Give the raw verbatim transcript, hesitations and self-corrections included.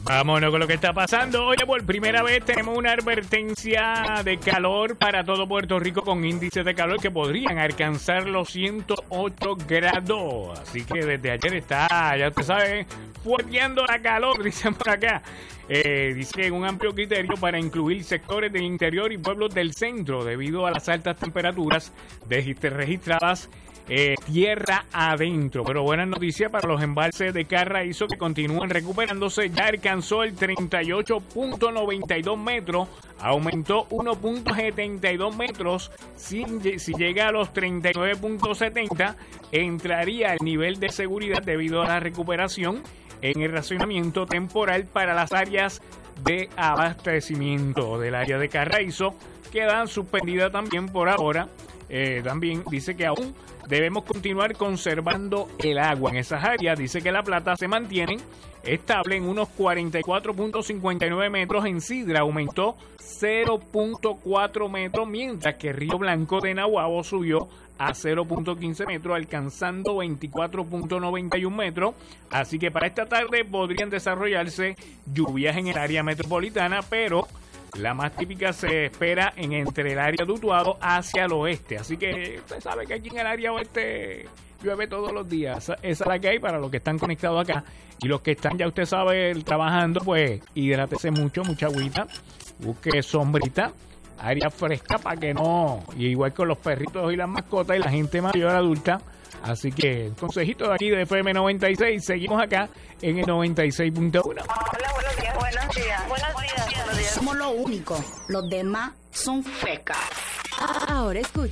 Vámonos con lo que está pasando. Oye, por primera vez tenemos una advertencia de calor para todo Puerto Rico con índices de calor que podrían alcanzar los ciento ocho grados. Así que desde ayer está, ya usted sabe, fuerteando la calor, dicen por acá. Eh, dice que un amplio criterio para incluir sectores del interior y pueblos del centro debido a las altas temperaturas registradas Eh, tierra adentro. Pero buena noticia para los embalses de Carraízo que continúan recuperándose. Ya alcanzó el treinta y ocho punto noventa y dos metros, aumentó uno punto setenta y dos metros. Si, si llega a los treinta y nueve punto setenta, entraría al nivel de seguridad debido a la recuperación en el racionamiento temporal para las áreas de abastecimiento del área de Carraízo. Quedan suspendidas también por ahora. Eh, también dice que aún debemos continuar conservando el agua en esas áreas. Dice que la plata se mantiene estable en unos cuarenta y cuatro punto cincuenta y nueve metros. En Sidra aumentó cero punto cuatro metros, mientras que Río Blanco de Nahuabo subió a cero punto quince metros, alcanzando veinticuatro punto noventa y uno metros. Así que para esta tarde podrían desarrollarse lluvias en el área metropolitana, pero la más típica se espera en entre el área de Utuado hacia el oeste. Así que usted sabe que aquí en el área oeste llueve todos los días. Esa, esa es la que hay para los que están conectados acá. Y los que están, ya usted sabe, trabajando, pues hidrátese mucho, mucha agüita. Busque sombrita, área fresca para que no... Y igual con los perritos y las mascotas y la gente mayor adulta. Así que, consejito de aquí de F M noventa y seis. Seguimos acá en el noventa y seis punto uno. Hola, buenos días. Buenos días. Buenos días. Buenos días. Somos lo único. Los demás son fecas. Ahora escucha